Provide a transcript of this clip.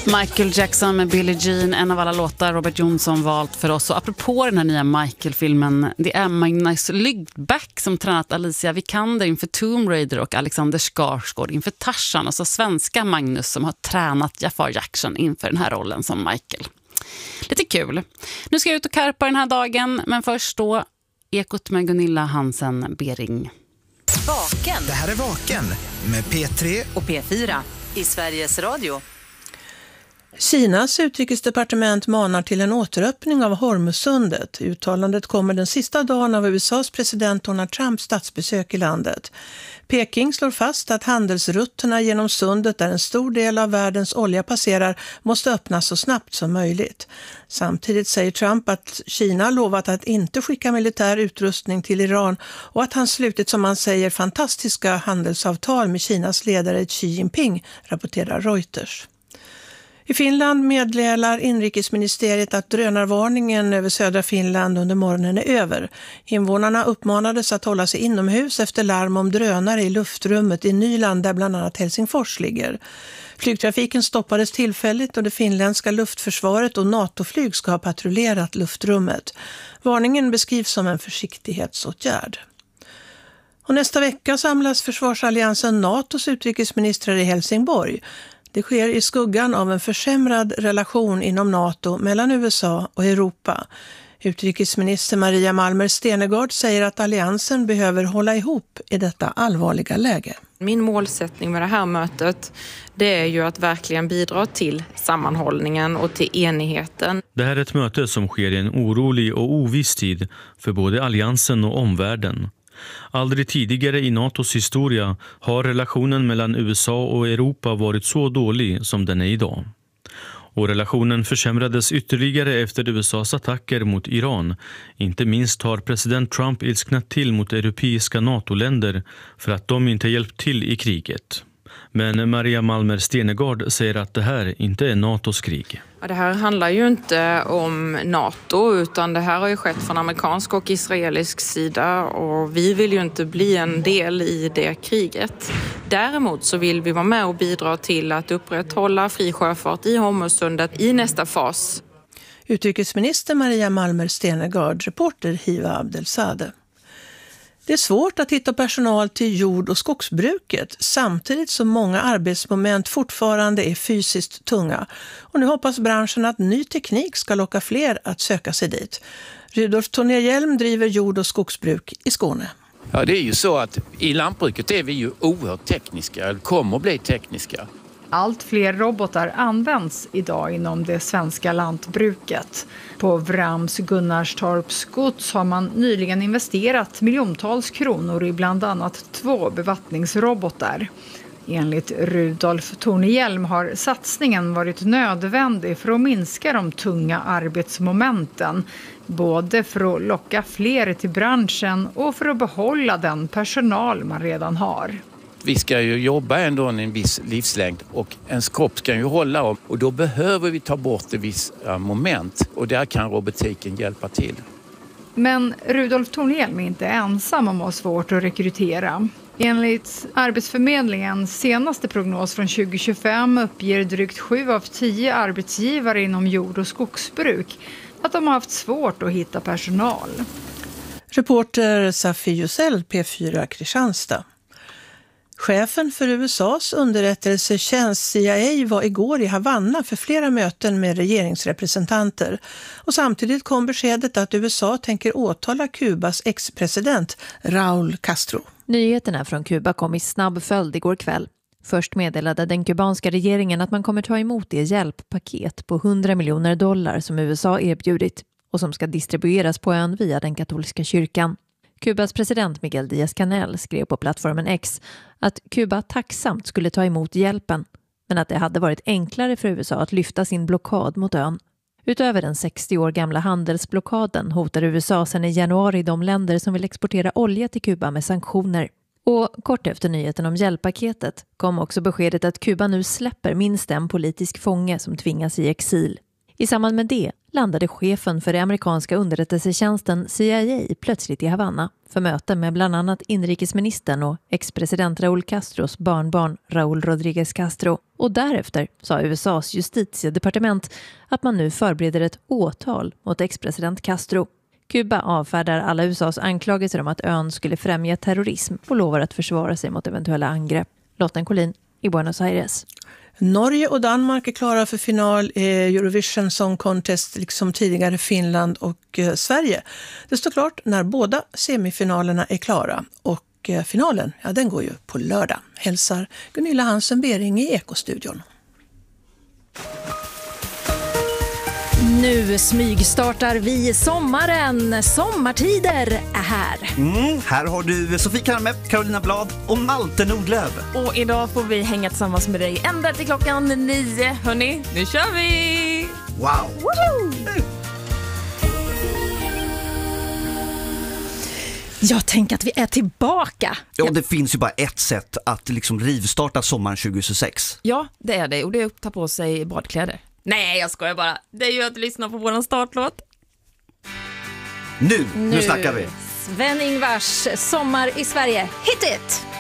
Michael Jackson med Billie Jean, en av alla låtar Robert Jonsson valt för oss. Och apropå den här nya Michael-filmen, det är Magnus Lydback som tränat Alicia Vikander inför Tomb Raider och Alexander Skarsgård inför Tarzan. Alltså svenska Magnus som har tränat Jafar Jackson inför den här rollen som Michael. Lite kul. Nu ska jag ut och karpa den här dagen, men först då Ekot med Gunilla Hansen Bering. Vaken. Det här är Vaken med P3 och P4 i Sveriges Radio. Kinas utrikesdepartement manar till en återöppning av Hormuzsundet. Uttalandet kommer den sista dagen av USAs president Donald Trumps statsbesök i landet. Peking slår fast att handelsrutterna genom sundet där en stor del av världens olja passerar måste öppnas så snabbt som möjligt. Samtidigt säger Trump att Kina lovat att inte skicka militär utrustning till Iran och att han slutit, som han säger, fantastiska handelsavtal med Kinas ledare Xi Jinping, rapporterar Reuters. I Finland meddelar inrikesministeriet att drönarvarningen över södra Finland under morgonen är över. Invånarna uppmanades att hålla sig inomhus efter larm om drönare i luftrummet i Nyland där bland annat Helsingfors ligger. Flygtrafiken stoppades tillfälligt och det finländska luftförsvaret och NATO-flyg ska ha patrullerat luftrummet. Varningen beskrivs som en försiktighetsåtgärd. Och nästa vecka samlas försvarsalliansen NATOs utrikesministrar i Helsingborg. Det sker i skuggan av en försämrad relation inom NATO mellan USA och Europa. Utrikesminister Maria Malmer Stenergard säger att alliansen behöver hålla ihop i detta allvarliga läge. Min målsättning med det här mötet, det är ju att verkligen bidra till sammanhållningen och till enigheten. Det här är ett möte som sker i en orolig och oviss tid för både alliansen och omvärlden. Aldrig tidigare i NATOs historia har relationen mellan USA och Europa varit så dålig som den är idag. Och relationen försämrades ytterligare efter USAs attacker mot Iran. Inte minst har president Trump ilsknat till mot europeiska NATO-länder för att de inte hjälpt till i kriget. Men Maria Malmer Stenergard säger att det här inte är NATOs krig. Ja, det här handlar ju inte om NATO utan det här har ju skett från amerikansk och israelisk sida och vi vill ju inte bli en del i det kriget. Däremot så vill vi vara med och bidra till att upprätthålla fri sjöfart i Hormuzsundet i nästa fas. Utrikesminister Maria Malmer Stenergard, reporter Hiva Abdelsade. Det är svårt att hitta personal till jord- och skogsbruket samtidigt som många arbetsmoment fortfarande är fysiskt tunga. Och nu hoppas branschen att ny teknik ska locka fler att söka sig dit. Rudolf Tornerhjelm driver jord- och skogsbruk i Skåne. Ja, det är ju så att i lantbruket är vi ju oerhört tekniska, eller kommer att bli tekniska. Allt fler robotar används idag inom det svenska lantbruket. På Vrams Gunnarstorps gods har man nyligen investerat miljontals kronor i bland annat 2 bevattningsrobotar. Enligt Rudolf Tornerhjelm har satsningen varit nödvändig för att minska de tunga arbetsmomenten. Både för att locka fler till branschen och för att behålla den personal man redan har. Vi ska ju jobba ändå en viss livslängd och ens kropp ska ju hålla om. Och då behöver vi ta bort ett visst moment och där kan robotiken hjälpa till. Men Rudolf Tornerhjelm är inte ensam om att ha svårt att rekrytera. Enligt Arbetsförmedlingens senaste prognos från 2025 uppger drygt 7 av 10 arbetsgivare inom jord- och skogsbruk att de har haft svårt att hitta personal. Reporter Safi Jusel, P4 Kristianstad. Chefen för USAs underrättelsetjänst CIA var igår i Havanna för flera möten med regeringsrepresentanter. Och samtidigt kom beskedet att USA tänker åtala Kubas ex-president Raúl Castro. Nyheterna från Kuba kom i snabb följd igår kväll. Först meddelade den kubanska regeringen att man kommer ta emot det hjälppaket på $100 miljoner som USA erbjudit och som ska distribueras på ön via den katolska kyrkan. Kubas president Miguel Díaz-Canel skrev på plattformen X att Kuba tacksamt skulle ta emot hjälpen, men att det hade varit enklare för USA att lyfta sin blockad mot ön. Utöver den 60 år gamla handelsblockaden hotar USA sedan i januari de länder som vill exportera olja till Kuba med sanktioner. Och kort efter nyheten om hjälppaketet kom också beskedet att Kuba nu släpper minst en politisk fånge som tvingas i exil. I samband med det landade chefen för det amerikanska underrättelsetjänsten CIA plötsligt i Havanna för möte med bland annat inrikesministern och ex-president Raúl Castros barnbarn Raúl Rodríguez Castro. Och därefter sa USAs justitiedepartement att man nu förbereder ett åtal mot ex-president Castro. Kuba avfärdar alla USAs anklagelser om att ön skulle främja terrorism och lovar att försvara sig mot eventuella angrepp. Lotten Collin i Buenos Aires. Norge och Danmark är klara för final i Eurovision Song Contest liksom tidigare Finland och Sverige. Det står klart när båda semifinalerna är klara och finalen, ja, den går ju på lördag. Hälsar Gunilla Hansen-Bering i Ekostudion. Nu smygstartar vi sommaren. Sommartider är här. Här har du Sofie Karme, Carolina Blad och Malte Nordlöv. Och idag får vi hänga tillsammans med dig ända till klockan 9. Hörni, nu kör vi! Wow! Woho! Jag tänker att vi är tillbaka. Ja, det finns ju bara ett sätt att liksom rivstarta sommaren 2026. Ja, det är det. Och det är att ta på sig badkläder. Nej, jag skojar bara. Det är ju att lyssna på våran startlåt. Nu snackar vi. Sven-Ingvars Sommar i Sverige. Hit it!